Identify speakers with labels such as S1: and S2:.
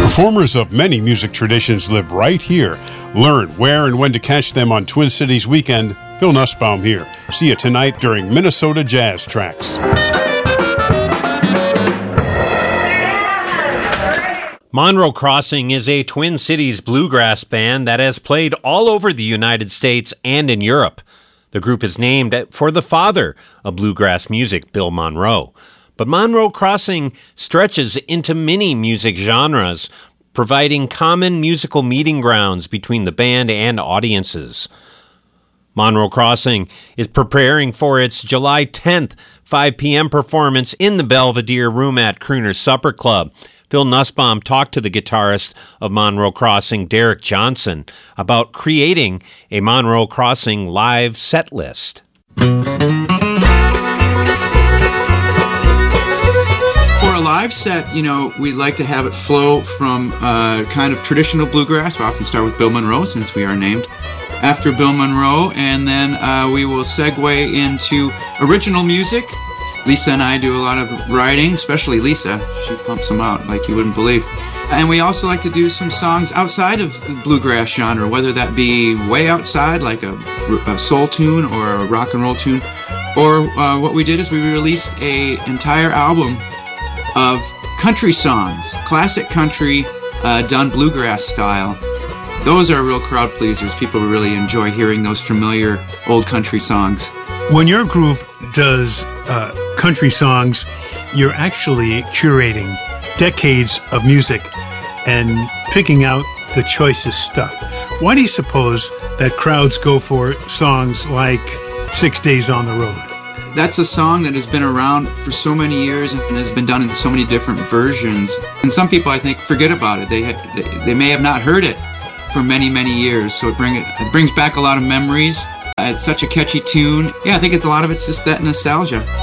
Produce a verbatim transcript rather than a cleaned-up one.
S1: Performers of many music traditions live right here. Learn where and when to catch them on Twin Cities Weekend. Phil Nussbaum here. See you tonight during Minnesota Jazz Tracks.
S2: Monroe Crossing is a Twin Cities bluegrass band that has played all over the United States and in Europe. The group is named for the father of bluegrass music, Bill Monroe. But Monroe Crossing stretches into many music genres, providing common musical meeting grounds between the band and audiences. Monroe Crossing is preparing for its July tenth, five p.m. performance in the Belvedere Room at Crooner's Supper Club. Phil Nussbaum talked to the guitarist of Monroe Crossing, Derek Johnson, about creating a Monroe Crossing live set list.
S3: For a live set, you know, we like to have it flow from uh, kind of traditional bluegrass. We often start with Bill Monroe, since we are named after Bill Monroe, and then uh, we will segue into original music. Lisa and I do a lot of writing, especially Lisa. She pumps them out like you wouldn't believe. And we also like to do some songs outside of the bluegrass genre, whether that be way outside, like a, a soul tune or a rock and roll tune. Or uh, what we did is we released an entire album of country songs, classic country uh, done bluegrass style. Those are real crowd pleasers. People really enjoy hearing those familiar old country songs.
S4: When your group does uh, country songs, you're actually curating decades of music and picking out the choicest stuff. Why do you suppose that crowds go for songs like Six Days on the Road?
S3: That's a song that has been around for so many years and has been done in so many different versions. And some people, I think, forget about it. They had, they, they may have not heard it for many, many years. So it, bring it, it brings back a lot of memories. It's such a catchy tune. Yeah, I think it's a lot of it's just that nostalgia.